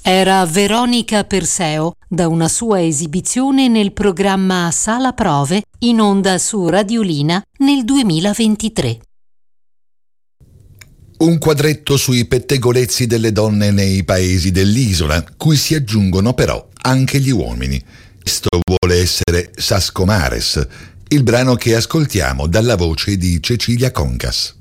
Era Veronica Perseo da una sua esibizione nel programma Sala Prove in onda su Radiolina nel 2023. Un quadretto sui pettegolezzi delle donne nei paesi dell'isola, cui si aggiungono però anche gli uomini. Questo vuole essere Sascomares, il brano che ascoltiamo dalla voce di Cecilia Concas.